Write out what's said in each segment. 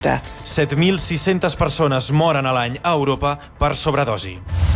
7.600 persones moren a l'any a Europa per sobredosi.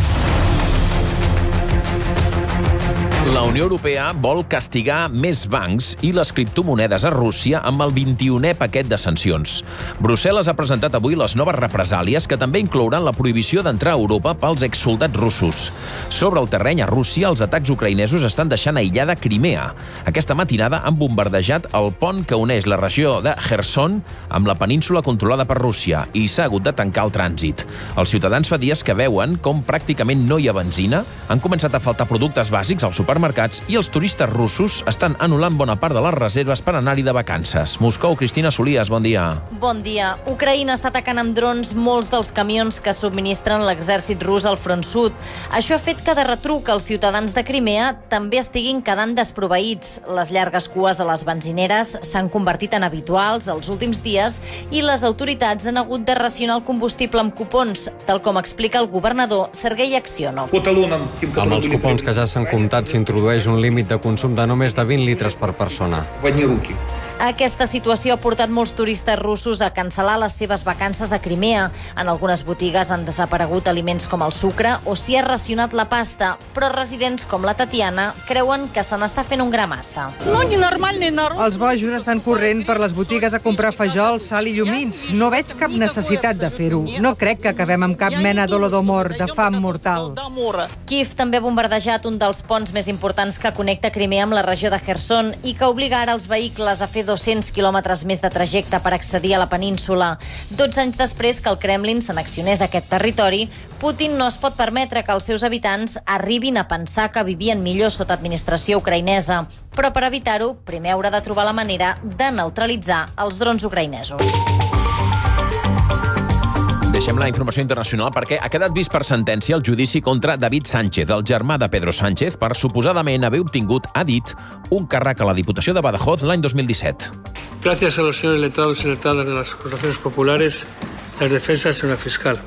La Unió Europea vol castigar més bancs i les criptomonedes a Rússia amb el 21è paquet de sancions. Brussel·les ha presentat avui les noves represàlies que també inclouran la prohibició d'entrar a Europa pels exsoldats russos. Sobre el terreny a Rússia, els atacs ucraïnesos estan deixant aïllada Crimea. Aquesta matinada han bombardejat el pont que uneix la regió de Kherson amb la península controlada per Rússia i s'ha hagut de tancar el trànsit. Els ciutadans fa dies que veuen com pràcticament no hi ha benzina, han començat a faltar productes bàsics als supermercats i els turistes russos estan anul·lant bona part de les reserves per anar-hi de vacances. Moscou, Cristina Solias, bon dia. Bon dia. Ucraïna està atacant amb drons molts dels camions que subministren l'exèrcit rus al front sud. Això ha fet que de retruc els ciutadans de Crimea també estiguin quedant desproveïts. Les llargues cues a les benzineres s'han convertit en habituals els últims dies i les autoritats han hagut de racionar el combustible amb cupons, tal com explica el governador Sergei Aksionov. Amb els cupons que ja s'han comptat s'introdueix un límit de consum de no més de 20 litres per persona. Aquesta situació ha portat molts turistes russos a cancel·lar les seves vacances a Crimea. En algunes botigues han desaparegut aliments com el sucre o s'hi ha racionat la pasta, però residents com la Tatiana creuen que se n'està fent un gra massa. Els bojos estan corrent per les botigues a comprar fajol, sal i llumins. No veig cap necessitat de fer-ho. No crec que acabem amb cap mena d'holodomor, de fam mortal. Kiev també ha bombardejat un dels ponts més importants que connecta Crimea amb la regió de Kherson i que obliga ara els vehicles a fer 200 quilòmetres més de trajecte per accedir a la península. 12 anys després que el Kremlin s'annexionés a aquest territori, Putin no es pot permetre que els seus habitants arribin a pensar que vivien millor sota administració ucraïnesa. Però per evitar-ho, primer haurà de trobar la manera de neutralitzar els drons ucraïnesos. Deixem la informació internacional perquè ha quedat vist per sentència el judici contra David Sánchez, el germà de Pedro Sánchez, per suposadament haver obtingut, ha dit, un càrrec a la Diputació de Badajoz l'any 2017. Gracias a los señores letrados y letradas de las acusaciones populares, las defensas y una fiscal.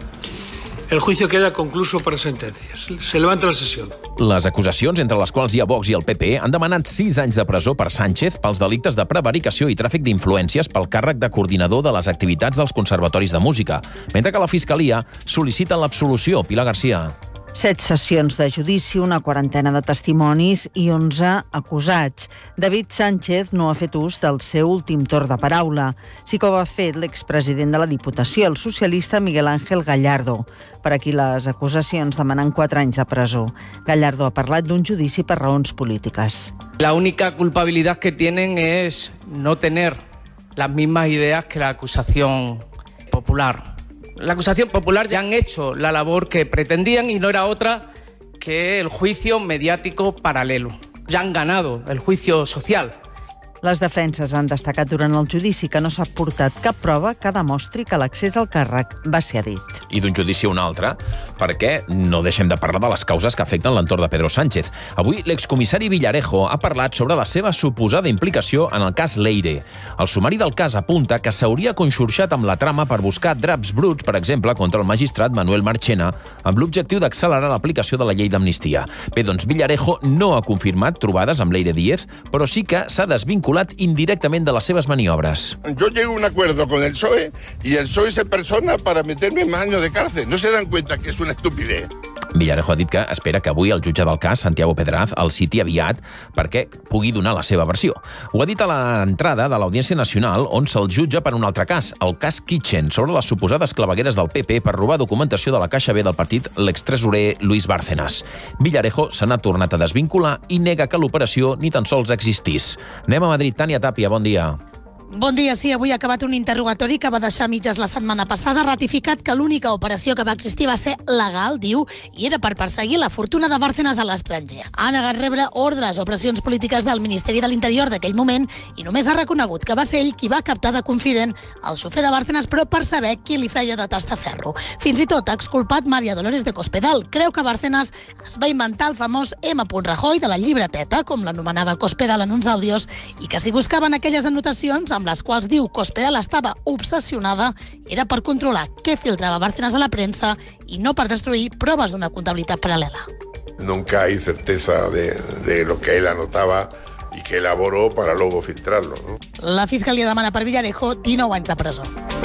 El juicio queda concluso para sentencias. Se levanta la sesión. Les acusacions, entre les quals hi ha Vox i el PP, han demanat 6 anys de presó per Sánchez pels delictes de prevaricació i tràfic d'influències pel càrrec de coordinador de les activitats dels conservatoris de música, mentre que la Fiscalia sol·licita l'absolució. Pilar Garcia. 7 sessions de judici, una quarantena de testimonis i 11 acusats. David Sánchez no ha fet ús del seu últim torn de paraula. Sí que ho ha fet l'expresident de la Diputació, el socialista Miguel Ángel Gallardo. Per aquí les acusacions demanen 4 anys de presó. Gallardo ha parlat d'un judici per raons polítiques. La única culpabilidad que tienen es no tener las mismas ideas que la acusación popular. La acusación popular ya han hecho la labor que pretendían y no era otra que el juicio mediático paralelo. Ya han ganado el juicio social. Les defenses han destacat durant el judici que no s'ha portat cap prova que demostri que l'accés al càrrec va ser dit. I d'un judici a un altre, perquè no deixem de parlar de les causes que afecten l'entorn de Pedro Sánchez. Avui, l'excomissari Villarejo ha parlat sobre la seva suposada implicació en el cas Leire. El sumari del cas apunta que s'hauria conxorxat amb la trama per buscar draps bruts, per exemple, contra el magistrat Manuel Marchena, amb l'objectiu d'accelerar l'aplicació de la llei d'amnistia. Bé, doncs Villarejo no ha confirmat trobades amb Leire Díez, però sí que s'ha desvinculat indirectamente de las seves maniobras. Yo llego a un acuerdo con el PSOE y el PSOE se persona para meterme más años de cárcel. ¿No se dan cuenta que es una estupidez? Villarejo ha dit que espera que avui el jutge del cas, Santiago Pedraz, el citi aviat perquè pugui donar la seva versió. Ho ha dit a l'entrada de l'Audiència Nacional, on se'l jutja per un altre cas, el cas Kitchen, sobre les suposades clavegueres del PP per robar documentació de la Caixa B del partit l'extresorer Luis Bárcenas. Villarejo se n'ha tornat a desvincular i nega que l'operació ni tan sols existís. Anem a Madrid. Tània Tàpia, bon dia. Bon dia, sí, avui ha acabat un interrogatori que va deixar mitges la setmana passada, ratificat que l'única operació que va existir va ser legal, diu, i era per perseguir la fortuna de Bárcenas a l'estranger. Ha negat rebre ordres o pressions polítiques del Ministeri de l'Interior d'aquell moment i només ha reconegut que va ser ell qui va captar de confident el xofer de Bárcenas, però per saber qui li feia de tastaferro. Fins i tot ha exculpat María Dolores de Cospedal. Creu que Bárcenas es va inventar el famós M. Rajoy de la llibreteta, com l'anomenava Cospedal en uns àudios, i que si buscaven aquelles anotacions amb les quals diu Cospedal estava obsessionada, era per controlar què filtrava Bárcenas a la premsa i no per destruir proves d'una comptabilitat paral·lela. Nunca hay certeza de lo que él anotaba y que elaboró para luego filtrarlo, ¿no? La Fiscalia demana per Villarejo 19 anys de presó.